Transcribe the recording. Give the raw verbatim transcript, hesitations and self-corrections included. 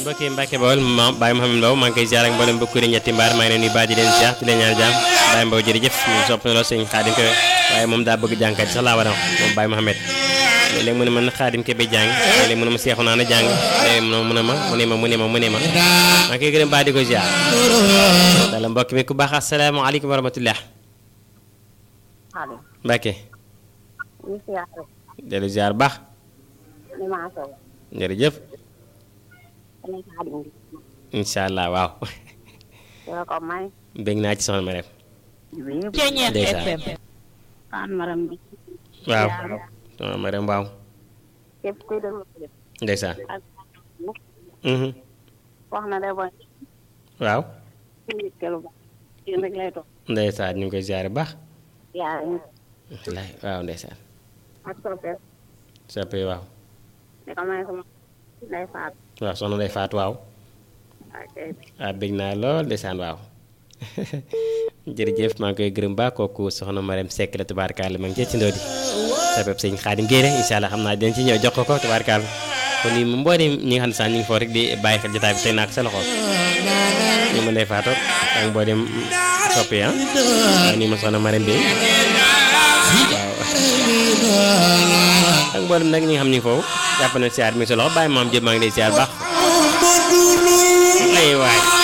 mbokk yi Mbacke Bawol ma Baye Mouhamed Mbow maa ngi koy ziar ak mboolem mbokk yi ñetti mbaar maa ngi leen di baaji leen ziar di leen ñaan jàmm Baye Mbow jërëjëf ñu sopp na lool sëñ Xaadim Kebe waaye moom daa bëgg jàngkat sax laa war a moom Baye Mouhamed léeg-léeg mu ne man Xaadim Kebe jàng léeg-léeg mu ne ma seexu naa na jàng léeg-léeg mu ne ma mu ne ma mu ne ma mu ne ma maa ngi koy gërëm baa di ko ziar dala mbokk mi ku baax asalaamaaleykum wa rahmatullah Mbacke dellu ziar baax jërëjëf incha allah waaw bég naa ci soxna Marème ndeysaan waaw soxna Marème waaw ndeysaan waaw ndeysaan ñu ngi koy ziare baax waaw ndeysaan soppe waaw waaw soxna Ndeye Fatou waaw waaw bég naa lool ndeysaan waaw jërëjëf maa ngi koy gërëm ba kooku soxna Marème Seck la tubaarkaal ma ngi ci ndoo di sabab sëñ Xaadim Guèye incha allah xam naa dinañ ci ñëw jox ko ko tubaarkaal kon ni mboolem ñi nga xam ne sax ñu ngi foo rek di bàyyi xel jotaay bi tey naa ko sa loxo ñu ma Ndeye Fatou ak mboolem soppi ah waaw nii ma soxna Marème bi waaw ak mboolem nag ñi nga xam ni foofu jàpp na siyaar mi ngi sa loxo bàyyi maam jëm maa ngi lay siyaar baax ay waay